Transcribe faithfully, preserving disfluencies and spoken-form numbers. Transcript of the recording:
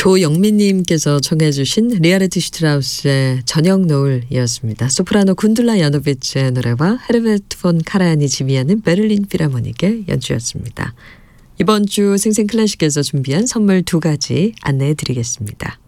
조영민님께서 청해 주신 리얼리티 슈트라우스의 저녁 노을이었습니다. 소프라노 군둘라 야노비츠의 노래와 헤르베르트 폰 카라얀이 지휘하는 베를린 필하모닉의 연주였습니다. 이번 주 생생클래식에서 준비한 선물 두 가지 안내해 드리겠습니다.